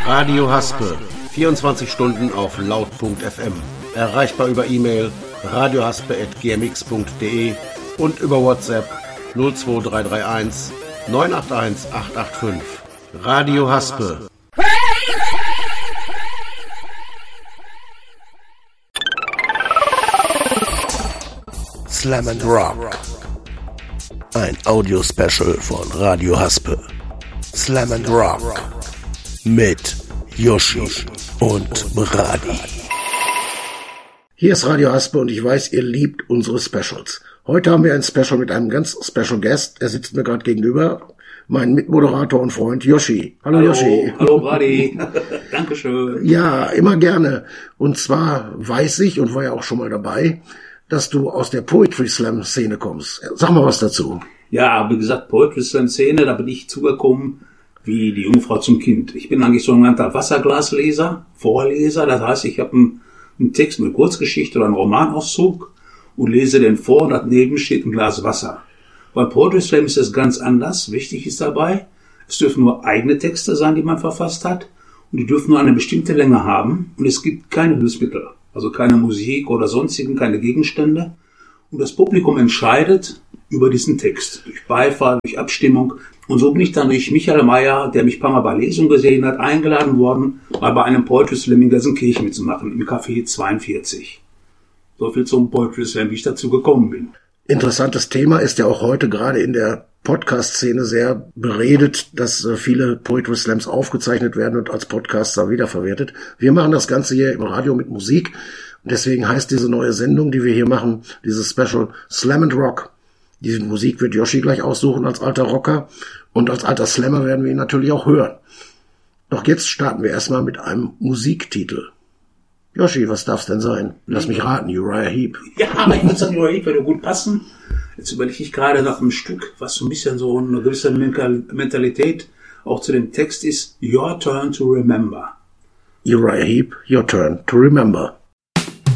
Radio Haspe, 24 Stunden auf laut.fm. Erreichbar über E-Mail radiohaspe@gmx.de und über WhatsApp 02331 981 885. Radio Haspe. Slam and Rock. Ein Audio-Special von Radio Haspe. Slam and Rock. Mit Yoshi und Brady. Hier ist Radio Haspe und ich weiß, ihr liebt unsere Specials. Heute haben wir ein Special mit einem ganz Special Guest. Er sitzt mir gerade gegenüber. Mein Mitmoderator und Freund Yoshi. Hallo Yoshi. Hallo Brady. Dankeschön. Ja, immer gerne. Und zwar weiß ich und war ja auch schon mal dabei, dass du aus der Poetry Slam Szene kommst. Sag mal was dazu. Ja, wie gesagt, Poetry Slam Szene, da bin ich zugekommen wie die Jungfrau zum Kind. Ich bin eigentlich so ein genannter Wasserglasleser, Vorleser. Das heißt, ich habe einen Text mit Kurzgeschichte oder einen Romanauszug und lese den vor und daneben steht ein Glas Wasser. Beim Poetry Slam ist es ganz anders. Wichtig ist dabei, es dürfen nur eigene Texte sein, die man verfasst hat, und die dürfen nur eine bestimmte Länge haben, und es gibt keine Hilfsmittel, also keine Musik oder sonstigen, keine Gegenstände, und das Publikum entscheidet über diesen Text, durch Beifall, durch Abstimmung, und so bin ich dann durch Michael Mayer, der mich ein paar Mal bei Lesungen gesehen hat, eingeladen worden, mal bei einem Poetry Slam in Gelsenkirchen mitzumachen, im Café 42. So viel zum Poetry Slam, wie ich dazu gekommen bin. Interessantes Thema, ist ja auch heute gerade in der Podcast-Szene sehr beredet, dass viele Poetry Slams aufgezeichnet werden und als Podcaster wiederverwertet. Wir machen das Ganze hier im Radio mit Musik und deswegen heißt diese neue Sendung, die wir hier machen, dieses Special Slam and Rock. Diese Musik wird Yoshi gleich aussuchen als alter Rocker und als alter Slammer werden wir ihn natürlich auch hören. Doch jetzt starten wir erstmal mit einem Musiktitel. Yoshi, was darf's denn sein? Lass mich raten, Uriah Heep. Ja, aber ich würde sagen, Uriah Heep würde gut passen. Jetzt überlege ich gerade nach einem Stück, was so ein bisschen so eine gewisse Mentalität auch zu dem Text ist. Your Turn to Remember. Uriah Heep, Your Turn to Remember.